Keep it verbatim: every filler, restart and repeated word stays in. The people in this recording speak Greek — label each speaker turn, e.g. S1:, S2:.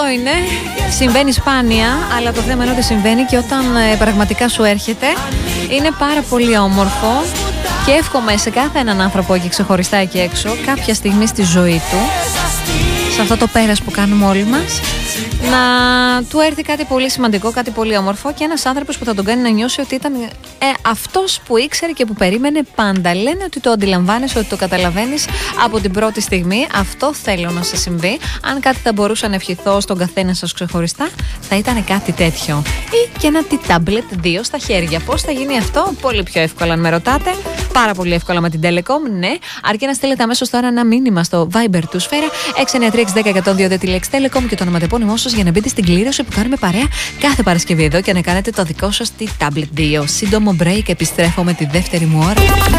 S1: είναι. Συμβαίνει σπάνια, αλλά το θέμα είναι ότι συμβαίνει και όταν ε, πραγματικά σου έρχεται. Είναι πάρα πολύ όμορφο και εύχομαι σε κάθε έναν άνθρωπο εκεί ξεχωριστά εκεί έξω, κάποια στιγμή στη ζωή του, σε αυτό το πέρας που κάνουμε όλοι μας, να του έρθει κάτι πολύ σημαντικό, κάτι πολύ όμορφο και ένας άνθρωπος που θα τον κάνει να νιώσει ότι ήταν ε, αυτός που ήξερε και που περίμενε πάντα. Λένε ότι το αντιλαμβάνεσαι, ότι το καταλαβαίνεις από την πρώτη στιγμή. Αυτό θέλω να σας συμβεί. Αν κάτι θα μπορούσα να ευχηθώ στον καθένα σας ξεχωριστά, θα ήταν κάτι τέτοιο. Ή και ένα T-Tablet δύο στα χέρια. Πώς θα γίνει αυτό? Πολύ πιο εύκολα αν με ρωτάτε. Πάρα πολύ εύκολα με την Telecom, ναι. Αρκεί να στείλετε αμέσως τώρα ένα μήνυμα στο Viber του Σφαίρα έξι εννιά τρία έξι ένα μηδέν ένα μηδέν δύο τη λέξη Telecom και το ονοματεπώνυμό σας για να μπείτε στην κλήρωση που κάνουμε παρέα κάθε Παρασκευή εδώ και να κάνετε το δικό σας T-Tablet δύο. Σύντομο break, επιστρέφω με τη δεύτερη μου ώρα.